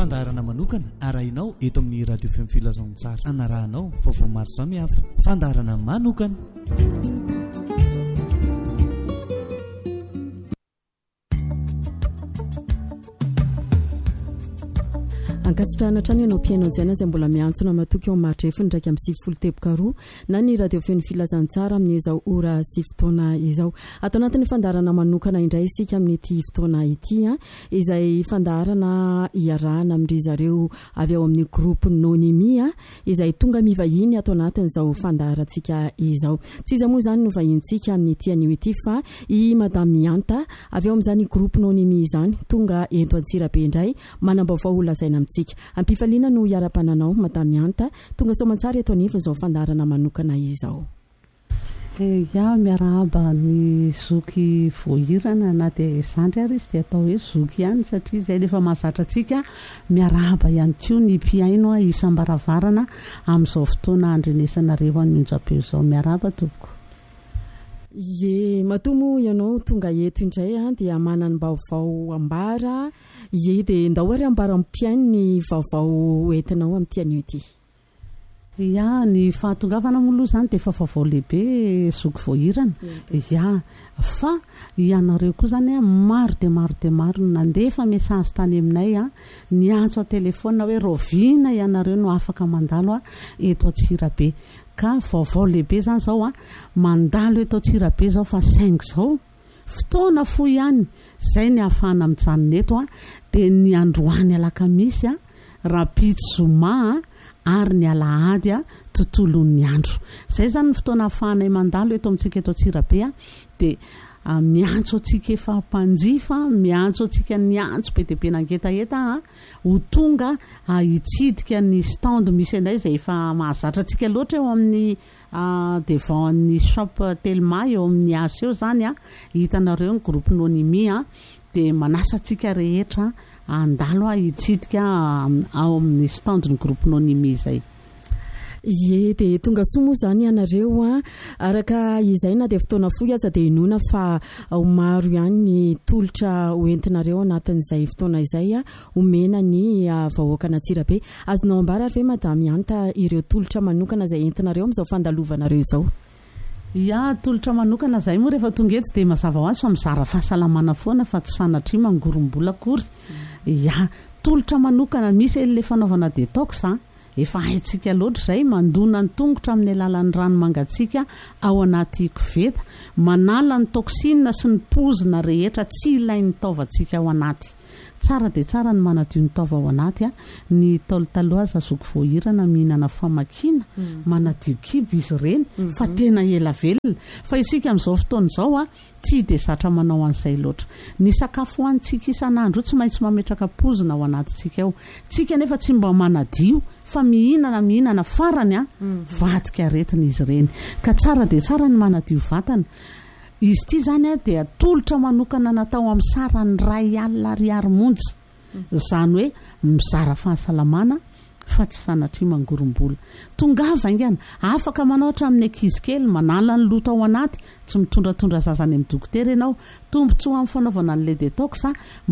fandaharana manokana arahinao eto amin'ny radio fm filazantsara anarahanao vaovao maro samihafa fandaharana manokana. ankasitrahana trany ianao mpiaino jaina izay mbola miantsona matoky eo mahatrefiny ndraiky amin'ny 70 na ny radio feno filazantsara amin'izao ora sy fotoana izao. Atao anatin'ny fandaharana manokana indray isika amin'ity fotoana ity izay fandaharana iarahana amindry zareo avy ao amin'ny groupe Nonimi izay tonga mivahiny atao anatin'izao fandaharantsika izao. Tsy iza moa izany no vahintsika amin'ity anio ity fa i Madame Mianta avy ao amin'izany groupe Nonimi izany tonga ento Antsirabe indray manambavao olazaina amintsika. Ampifaliana no iara-pananao Madame Mianta tonga soamantsara eto anivony izao fandaharana manokana izao. Ya miarahaba ny zoky voahirana na dia zandry ary izy dia atao hoe zoky ihany satria izay rehefa mahazatra antsika miarahaba ihany koa ny mpiaino isam-baravarana amin'izao fotoana andrenesanareo any onjam-peo izao. Miarahaba tompoko. Ye matomo ianao tonga eto indray dia manana vaovao ambara ye dia ndao ary ambara mpiaino ny vaovao entinao amin'ity anio ity. Ya ny fahatongavana moa izany dia efa vaovao lehibe zoky voahirana. Ya fa ianareo koa izany maro dia maro nandefa mesazy tany aminay niantso telefona hoe roviana ianareo no afaka mandalo eto Antsirabe. Ka vaovao lehibe zany zao mandalo eto Antsirabe zao fa 5 zao fotoana fo ihany zay ny afahana mijanona eto dia ny androany alakamisy rapitsy zoma ary ny alahady tontolon'ny andro. Zay zany ny fotoana afahanay mandalo eto amintsika eto Antsirabe dia miantso antsika efa mpanjifa, miantso antsika niantso be dia be nangetaheta ho tonga hitsidika ny stand misy anay izay efa mahazatra antsika loatra eo amin'ny devan'ny shop Telma eo amin'ny aso eo zany hitanareo ny groupe Nonimi dia manasa antsika rehetra andalo hitsidika ao amin'ny stand ny groupe Nonimi izay. Ye dia tonga somo zany ianareo araka izay na dia fotoana fohy aza dia inona fa maro ihany ny tolotra hoentinareo anatin'izay fotoana izay omena ny vahoaka Antsirabe. Azonao ambara ary ve Madame Mianta ireo tolotra manokana izay entinareo amin'izao fandalovanareo izao? Ya tolotra manokana zay moa rehefa tonga eto dia mazava ho azy fa mizara fahasalamana foana fa tsy sanatria mangorombola akory. Ya tolotra manokana misy ilay fanaovana detox efa haitsika loatra izay mandona ny tongotra amin'ny alalan'ny rano mangatsiaka ao anaty koveta, manala ny toksina sy ny pozina rehetra tsy ilain'ny taovantsika ao anaty. Tsara dia tsara ny manadio ny taova ao anaty ny talotaloha aza zoky voahirana mihinana famakina manadio kibo izy ireny fa tena ela velona fa isika amin'izao fotoana izao tsy dia zatra manao an'izay loatra. Ny sakafo hoantsika isan'andro tsy maintsy mametraka pozina ao anatintsika ao. Tsika nefa tsy mba manadio fa mihinana farany vadika aretina izy ireny. Ka tsara dia tsara ny manadio vatana. Izy ity zany dia tolotra manokana natao amin'ny sarany ray alina ariary monja. Izany hoe mizara fahasalamana fa tsy sanatria mangorombola. Tongava ingana afaka manaotra amin'ny ankizy kely manala ny loto ao anaty tsy mitondratondra zazany amin'ny dokotera ianao. Tombontsoa amin'ny fanaovana an'ilay detox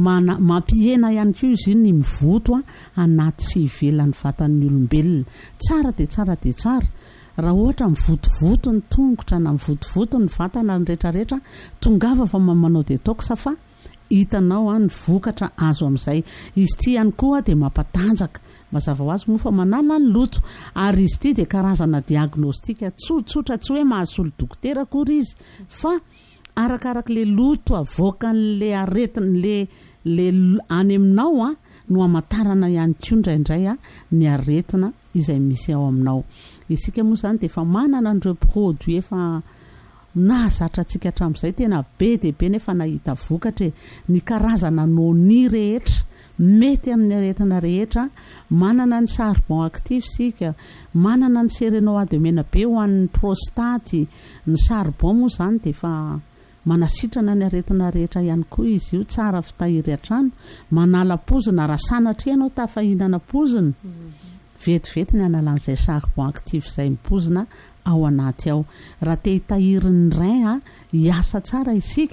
mampihena ihany koa izy iny ny mivoto anaty sy ivelan'ny vatan'ny olombelona. Tsara dia tsara dia tsara. Raha ohatra mivotovoto ny tongotra na mivotovoto ny vatana ny rehetrarehetra tongava fa manao detox fa hitanao ny vokatra azo amin'izay. Izy ity ihany koa dia mampatanjaka mazava ho azy moa fa manala ny loto ary izy ity dia karazana diagnostika tsotsotra tsy hoe mahasolo dokotera akory izy fa arakarak'ilay loto avoakan'ilay aretina le any aminao no amatarana ihany koa indraindray ny aretina izay misy ao aminao. Isika moa zany dia efa manana an'ireo produit efa nahazatra antsika hatramin'izay tena be dia be nefa nahita vokatra. Ny karazana noni rehetra mety amin'ny aretina rehetra, manana ny charbon actif sika, manana ny sérénoa de mena be ho an'ny prostate. Ny charbon moa zany dia efa manasitrana ny aretina rehetra ihany koa izy io, tsara fitahiry hatrano, manala pozina raha sanatria ianao tafahinana pozina. Vetivety ny analan'izay charbon actif izay mipozina ao anaty ao. Raha te hitahiry ny rein hiasa tsara isika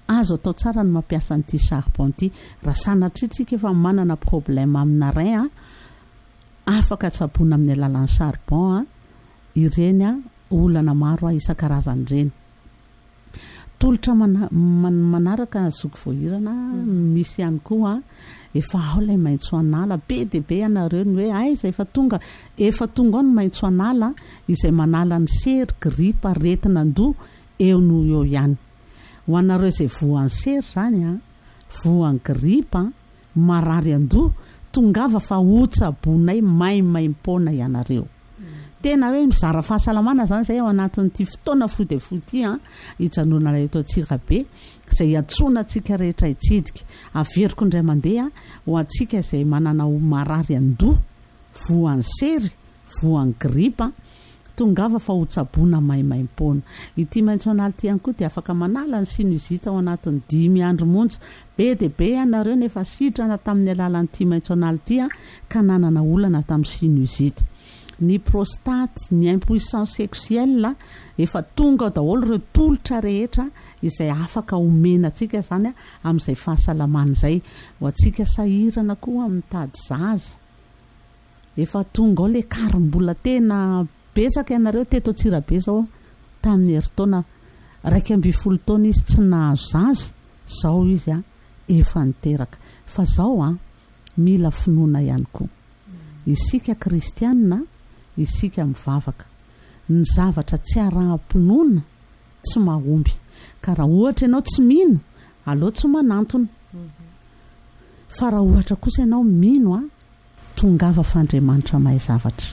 azo atao tsara ny mampiasa n'ity charbon ity raha sanatria tsika efa manana problème amina rein afaka tsaboana amin'ny alalan'ny charbon ireny olana maro isan-karazany ireny. Tolotra manaraka zoko voahirana misy ihany koa efa ao ilay maitso anala be dia be ianareo ny hoe aiza efa tonga ao ny maitso anala izay manala ny sery, gripa, aretin'andoha eo no eo ihany. Ho anareo izay voan'ny sery zany voan'ny gripa, marary andoha tongava fa hotsabonay maimaim-pona ianareo. Tena hoe mizara fahasalamana zany zay ao anatin'ity fotoana foty hijanona eto Antsirabe izay antsoina antsika rehetra hitsidika. Averiko indray mandeha ho antsika izay manana marary andoha, voan'ny sery, voan'ny gripa tongava fa hotsabona maimaim-pona. Ity maitso anala ity ihany koa dia afaka manala ny sinusite ao anatin'ny 5 andro monja. Be dia be ianareo nefa sitrana tamin'ny alalan'ity maitso anala ity ka nanana olana tamin'ny sinusite. Ny prostate, ny impuissance sexuelle efa tonga daholo ireo tolotra rehetra izay afaka omenantsika zany amin'izay fahasalamana izay. Ho antsika sahirana koa mitady zaza efa tonga ao ilay karom-bola tena betsaka ianareo teto Antsirabe zao tamin'ny heritaona 12 taona izy tsy nahazo zaza, zao izy efa niteraka. Fa zao mila finoana ihany koa isika kristianina, isika mivavaka ny zavatra tsy araha-pinoana tsy mahomby, ka raha ohatra ianao tsy mino aleo tsy manantona, fa raha ohatra kosa ianao mino tongava fa Andriamanitra mahay zavatra.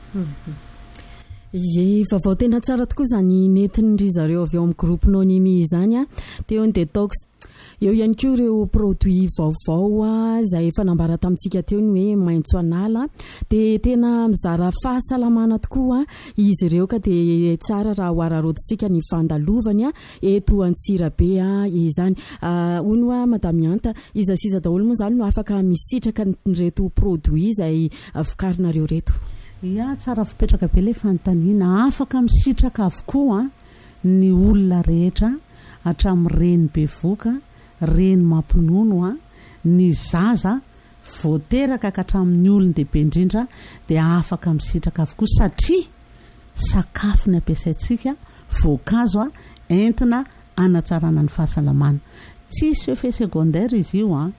Vaovao tena tsara tokoa zany netiny zareo avy eo amin'ny groupe Nonimi izany teo ny detox. Eo ihany koa ireo produit vaovao izay efa nambara tamintsika teo ny hoe maitso anala dia tena mizara fahasalamana tokoa izy ireo, ka dia tsara raha hoararodintsika ny fandalovany eto Antsirabe izany. Hono Madame Anta, iza daholo moa zany no afaka misitraka nyreto produit izay vokarinareo reto? Tsara fipetraka be ilay fanontaniana. Afaka misitraka avokoa ny olona rehetra hatramin'ny reny bevoka, reny mampinono, ny zaza voateraka ka hatramin'ny olon-dehibe indrindra dia afaka misitraka avokoa satria sakafo ny ampiasaintsika, voankazo entina hanatsarana ny fahasalamana. Tsisy effet secondaire izy io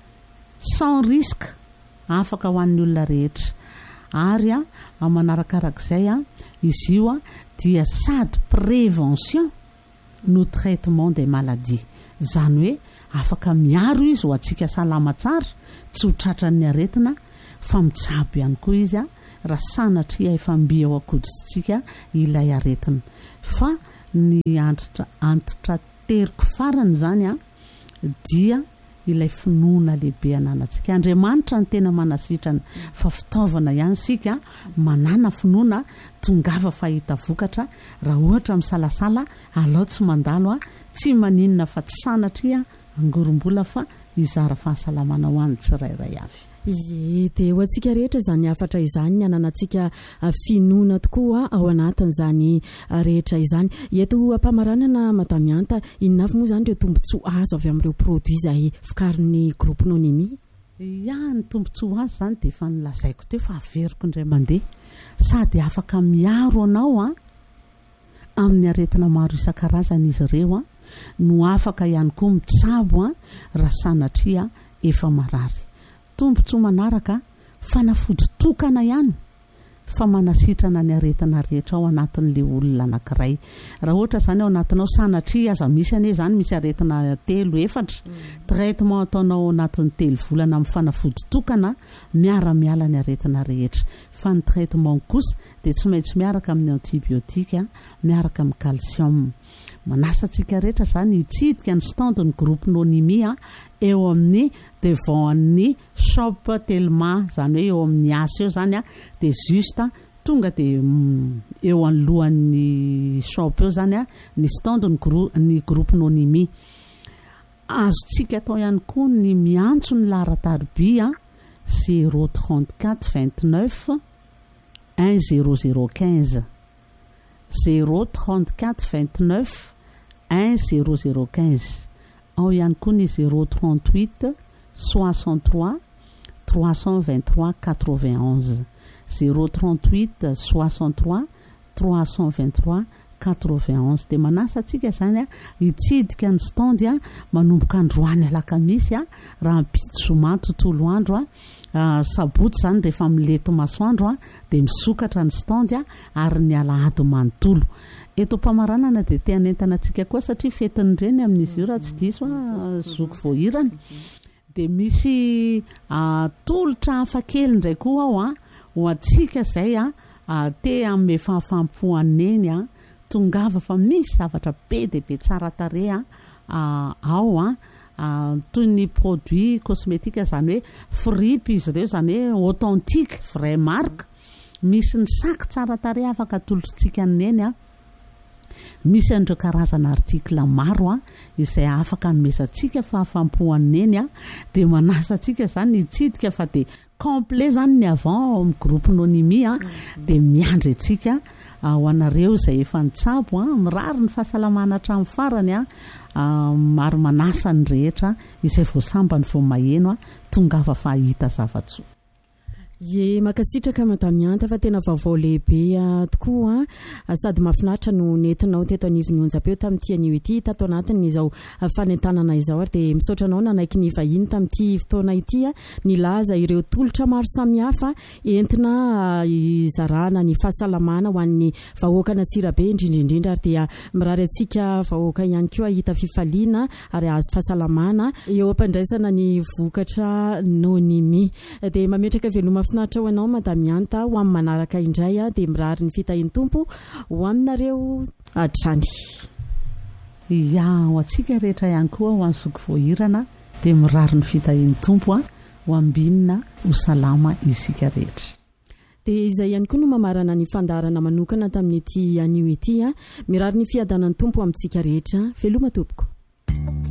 sans risque, afaka ho an'ny olona rehetra. Ary manarakarak'izay izy io dia sady prévention no traitement des maladies. Zany hoe afaka miaro izy ho antsika salama tsara, tsy ho tratran'ny aretina, fa mitsabo ihany koa izy raha sanatria efa mby ao akodintsika ilay aretina. Fa ny antitra teriko farany zany dia ilay finoana lehibe ananantsika. Andriamanitra ny tena manasitrana, fa fitaovana ihany sika manana finoana tongava fahita vokatra. Raha ohatra misalasala alao tsy mandalo tsy maninona fa tsy sanatria angorombola fa izara fahasalamana ho an'ny tsirairay avy. Dia ho antsika rehetra izany afatra izany ny ananantsika finoana tokoa ao anatin'izany rehetra izany. Eto ampamaranana Madame Anta, inona avy moa izany ireo tombontsoa azo avy amin'ireo produit izay vokarin'ny groupe Nonimi? Ny tombontsoa azy zany dia efa nilazaiko teo fa averiko indray mandeha, sady afaka miaro anao amin'ny aretina maro isan-karazany izy ireo no afaka ihany koa mitsabo raha sanatria efa marary. Tombontsoa manaraka fanafody tokana ihany fa manasitrana ny aretina rehetra ao anatin'ilay olona anankiray. Raha ohatra zany ao anatinao sanatria aza misy ane zany misy aretina 3-4 traitement ataonao anatin'ny 3 volana amin'ny fanafody tokana miara-miala ny aretina rehetra. Fa ny traitement kosa dia tsy maintsy miaraka amin'ny antibiotika, miaraka amin'ny calcium. Manasantsika rehetra zany hitsidika ny stand ny groupe Nonimi eo amin'ny devant ny shop Telma, zany hoe eo amin'ny asa eo zany dia juste tonga dia eo anolohan'ny shop eo zany ny stand ny groupe Nonimi. Azotsika atao ihany koa ny miantso ny laharan-tarobia 034 29 10015 034 29 10015. ao ihany koa ny 038 63 323 91 038 63 323 91 dia manasa antsika zany a hitsidika ny standy a manomboka androany alakamisy a raha mipity zoma tontolo andro a sabotsy zany rehefa mileto masoandro a dia misokatra ny standy a ary ny alahady manontolo eto mpamaranana dia teanentana antsika koa satria fetiny reny amin'izy io raha tsy diso zoko voahirana dia misy tolotra hafakely ndray koa ao a ho atsika zay a te amin'ny fahafampoaneny a tongava fa misy zavatra be dia be tsara tare ao toy ny produit cosmétique zany hoe fripy izy ireo zany hoe authentique vrai marque misy ny saky tsara tare afaka atolotritsika neny misy andreo karazana article maro izay afaka nomesantsika fahafampoaneny dia manasa antsika zany hitsidika fa dia complet zany ny avant amin'ny groupe anonymi dia miandry antsika ho anareo izay efa nitsabo mirary ny fahasalamana hatramin'ny farany maro manasa ny rehetra izay voasambany vao maheno tongava fahita zavatsoa ye makasitraka madamianta fa tena vaovao lehibe tokoa sady mahafinaritra no nentinao teto anivony onjapeo tamin'ity anio ity tato anatiny izao fanentanana izao ary dia misaotranao nanaiky ny vahiny tamin'ity fotoana ity nilaza ireo tolotra maro samihafa entina izarana ny fahasalamana ho an'ny vahoaka Antsirabe indrindraindrindra ary dia mirary antsika vahoaka ihany koa hita fifaliana ary azo fahasalamana eo ampandraisana ny vokatra nonimi dia mametraka veloma mahafinaritra ho anao madamianta ho amin'ny manaraka indray dia mirary ny fitahin'ny tompo ho aminareo hatrany ho atsika rehetra ihany koa ho an'ny zoko voahirana dia mirary ny fitahin'ny tompo ho ambinina ho salama isika rehetra dia izay ihany koa no mamarana ny fandarana manokana tamin'ity anio ity mirary ny fiadanan'ny tompo amintsika rehetra veloma tompoko